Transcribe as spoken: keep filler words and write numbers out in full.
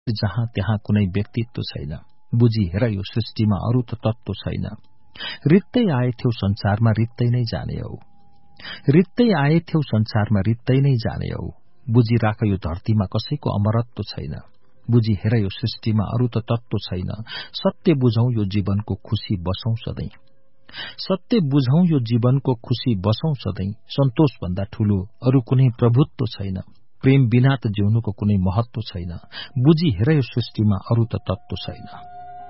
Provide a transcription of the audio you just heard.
जहाँ त्यहाँ कुनै व्यक्तित्व छैन। बुझी हेर यो सृष्टिमा अरू त तत्त्व छैन। रित्तै आएथ्यौ संसारमा रित्तै नै जाने हौ। रित्तै आएथ्यौ संसारमा रित्तै नै जाने हौ। बुझी राख यो धरतीमा कसैको अमरत्व छैन। बुझी हेर यो सृष्टिमा अरू त तत्त्व छैन। सत्य बुझौं यो जीवनको खुशी बसौं सधैं। सत्य बुझौं यो जीवनको खुशी बसौं सधैं। सन्तोष भन्दा ठूलो अरू कुनै प्रभुत्व छैन। प्रेम बिना त जिउनुको कुनै महत्व छैन। बुझी हेर यो सृष्टिमा अरू त तत्त्व छैन।